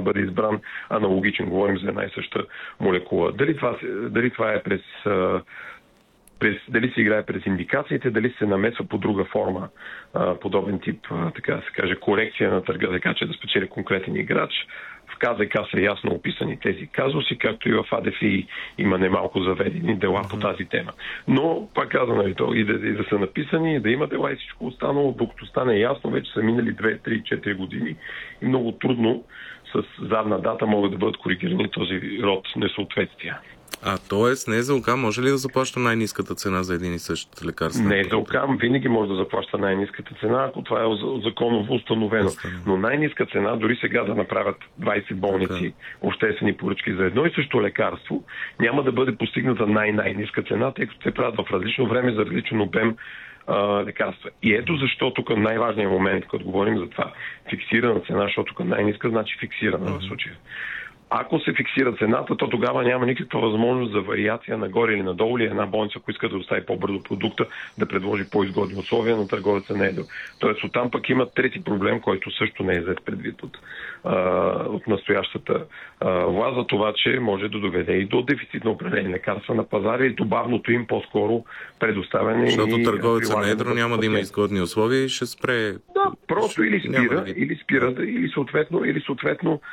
да бъде избран аналогичен. Говорим за една и съща молекула. Дали това е дали се играе през индикациите, дали се намесва по друга форма подобен тип, така да се каже, корекция на търга, така че да спечели конкретен играч. В КЗК са ясно описани тези казуси, както и в АДФИ има немалко заведени дела по тази тема. Но, пак казвам, и да са написани, и да има дела и всичко останало, докато стане ясно, вече са минали 2, 3, 4 години и много трудно с задна дата могат да бъдат коригирани този род несъответствия. Т.е. НЗОК може ли да заплаща най-ниската цена за един и същ лекарство? НЗОК винаги може да заплаща най-ниската цена, ако това е законово установено. Но най-ниска цена, дори сега да направят 20 болници, обществени поръчки за едно и също лекарство, няма да бъде постигната най-ниска цена, тъй като се правят в различно време за различен обем лекарства. И ето защо тук най-важният момент, като говорим за това фиксирана цена, защото тук най-ниска значи фиксирана в случая. Ако се фиксира цената, то тогава няма никаква възможност за вариация нагоре или надолу, или една болница, ако иска да достави по-бързо продукта, да предложи по-изгодни условия на търговеца на едро. Тоест оттам пък има трети проблем, който също не е взет предвид от настоящата власт, за това, че може да доведе и до дефицит на определени лекарства на пазара и до бавното им по-скоро предоставяне. Защото търговеца на едро няма да има изгодни условия и ще спре. Да, просто или спира, или съответно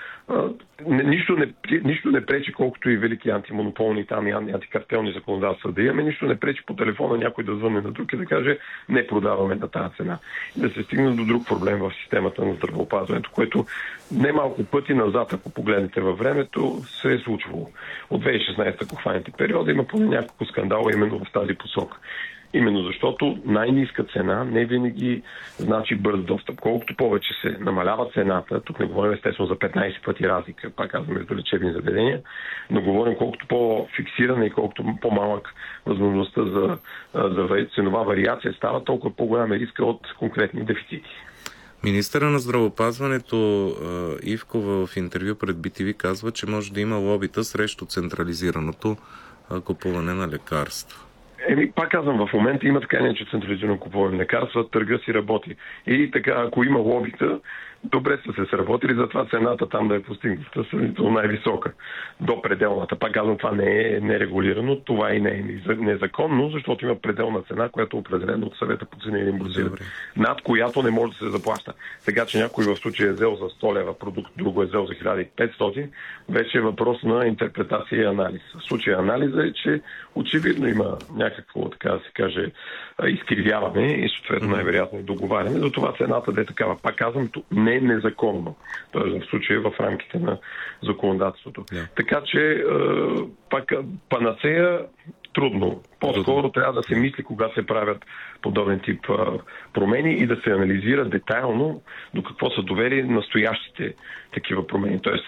нищо не пречи, колкото и велики антимонополни там и антикартелни законодателства да имаме, нищо не пречи по телефона някой да звънне на друг и да каже не продаваме на тази цена. И да се стигне до друг проблем в системата на здравеопазването, което немалко пъти назад, ако погледнете във времето, се е случвало. От 2016, ако хванете периода, има поне няколко скандала именно в тази посока. Именно защото най-ниска цена не винаги значи бърз достъп. Колкото повече се намалява цената, тук не говорим естествено за 15 пъти разлика, пак казвам, между лечебни заведения, но говорим колкото по-фиксирана и колкото по-малък възможността за ценова вариация става, толкова по-голям е риска от конкретни дефицити. Министъра на здравеопазването Ивкова в интервю пред BTV казва, че може да има лобита срещу централизираното купуване на лекарства. Пак казвам, в момента има така не, че централизирано купуване на лекарства, търга си работи. И така, ако има лобита, добре са се сработили, затова цената там да е постигната сравнително най-висока до пределната. Пак казвам, това не е нерегулирано, това и не е незаконно, защото има пределна цена, която е определена от съвета по цени и имбурсиране, над която не може да се заплаща. Сега, че някой в случая е взел за 100 лева продукт, друго е взел за 1500, вече е въпрос на интерпретация и анализ. В случая анализа е, че очевидно има някакво, така да се каже, изкривяване и съответно най-вероятно договаряне. За това цената да е такава. Пак казвам, не е незаконно. Тоест в случая в рамките на законодателството. Така че пак панацея трудно. По-скоро трябва да се мисли, когато се правят подобен тип промени и да се анализира детайлно до какво са довели настоящите такива промени. Тоест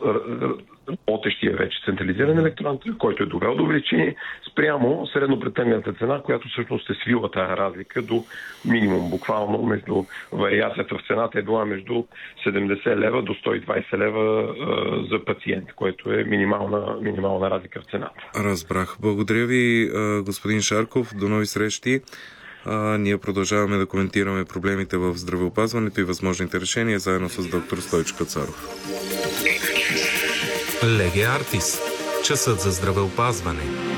работещия вече централизиран електронен търг, който е довел до увеличение спрямо среднопретегната цена, която всъщност се свила тази разлика до минимум. Буквално между вариацията в цената е била между 70 лева до 120 лева за пациент, което е минимална разлика в цената. Разбрах. Благодаря ви, господин Шарков. До нови срещи. Ние продължаваме да коментираме проблемите в здравеопазването и възможните решения заедно с доктор Стойчо Кацаров. Леге Артис. Часът за здравеопазване.